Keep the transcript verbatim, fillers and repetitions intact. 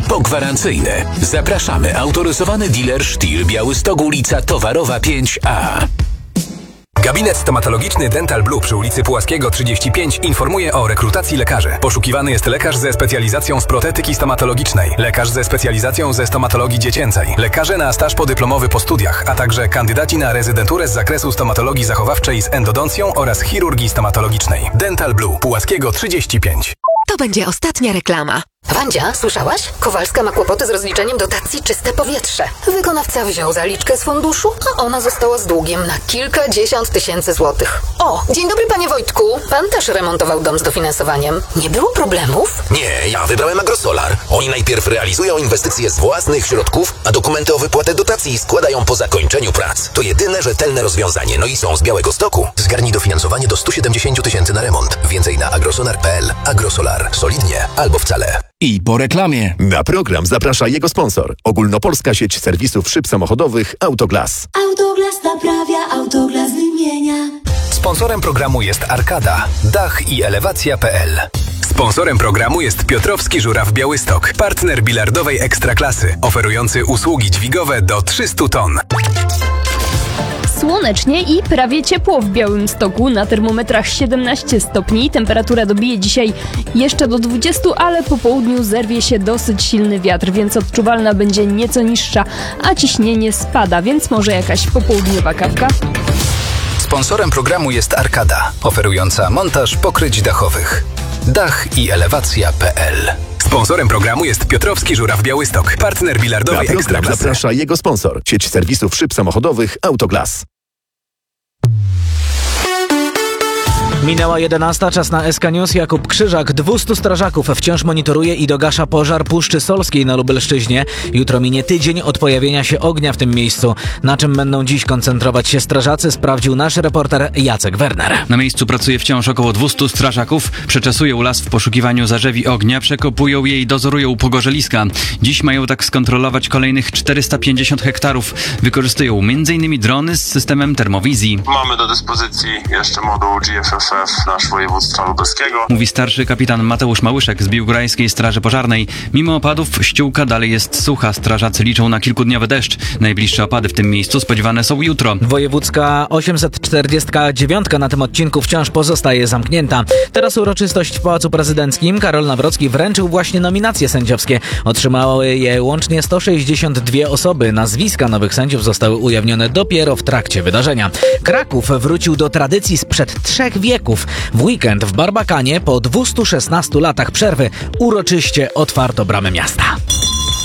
pogwarancyjne. Zapraszamy. Autoryzowany dealer Stihl, Białystok, ulica Towarowa pięć A. Gabinet stomatologiczny Dental Blue przy ulicy Pułaskiego trzydzieści pięć informuje o rekrutacji lekarzy. Poszukiwany jest lekarz ze specjalizacją z protetyki stomatologicznej, lekarz ze specjalizacją ze stomatologii dziecięcej, lekarze na staż podyplomowy po studiach, a także kandydaci na rezydenturę z zakresu stomatologii zachowawczej z endodoncją oraz chirurgii stomatologicznej. Dental Blue, Pułaskiego trzydzieści pięć. To będzie ostatnia reklama. Wandzia, słyszałaś? Kowalska ma kłopoty z rozliczeniem dotacji Czyste Powietrze. Wykonawca wziął zaliczkę z funduszu, a ona została z długiem na kilkadziesiąt tysięcy złotych. O, dzień dobry panie Wojtku. Pan też remontował dom z dofinansowaniem. Nie było problemów? Nie, ja wybrałem Agrosolar. Oni najpierw realizują inwestycje z własnych środków, a dokumenty o wypłatę dotacji składają po zakończeniu prac. To jedyne rzetelne rozwiązanie, no i są z Białegostoku. Zgarnij dofinansowanie do stu siedemdziesięciu tysięcy na remont. Więcej na agrosolar kropka p l. Agrosolar. Solidnie albo wcale. I po reklamie. Na program zaprasza jego sponsor. Ogólnopolska sieć serwisów szyb samochodowych Autoglas. Autoglas naprawia, Autoglas wymienia. Sponsorem programu jest Arkada, dach i elewacja kropka p l. Sponsorem programu jest Piotrowski Żuraw Białystok, partner bilardowej ekstraklasy, oferujący usługi dźwigowe do trzystu ton. Słonecznie i prawie ciepło w Białymstoku, na termometrach siedemnaście stopni. Temperatura dobije dzisiaj jeszcze do dwudziestu, ale po południu zerwie się dosyć silny wiatr, więc odczuwalna będzie nieco niższa, a ciśnienie spada, więc może jakaś popołudniowa kawka. Sponsorem programu jest Arkada, oferująca montaż pokryć dachowych. Dach i elewacja kropka p l. Sponsorem programu jest Piotrowski Żuraw Białystok, partner bilardowej ekstraklasy. Zaprasza jego sponsor. Sieć serwisów szyb samochodowych Autoglas. Minęła jedenasta, czas na S K News. Jakub Krzyżak. Dwustu strażaków wciąż monitoruje i dogasza pożar Puszczy Solskiej na Lubelszczyźnie. Jutro minie tydzień od pojawienia się ognia w tym miejscu. Na czym będą dziś koncentrować się strażacy, sprawdził nasz reporter Jacek Werner. Na miejscu pracuje wciąż około dwustu strażaków. Przeczesują las w poszukiwaniu zarzewi ognia, przekopują je i dozorują pogorzeliska. Dziś mają tak skontrolować kolejnych czterysta pięćdziesiąt hektarów. Wykorzystują między innymi drony z systemem termowizji. Mamy do dyspozycji jeszcze moduł G F F nasz województwa lubelskiego. Mówi starszy kapitan Mateusz Małyszek z Biłgorajskiej Straży Pożarnej. Mimo opadów ściółka dalej jest sucha. Strażacy liczą na kilkudniowy deszcz. Najbliższe opady w tym miejscu spodziewane są jutro. Wojewódzka osiemset czterdziestka dziewięć na tym odcinku wciąż pozostaje zamknięta. Teraz uroczystość w Pałacu Prezydenckim. Karol Nawrocki wręczył właśnie nominacje sędziowskie. Otrzymały je łącznie sto sześćdziesiąt dwie osoby. Nazwiska nowych sędziów zostały ujawnione dopiero w trakcie wydarzenia. Kraków wrócił do tradycji sprzed trzech wieków. W weekend w Barbakanie po dwustu szesnastu latach przerwy uroczyście otwarto bramy miasta.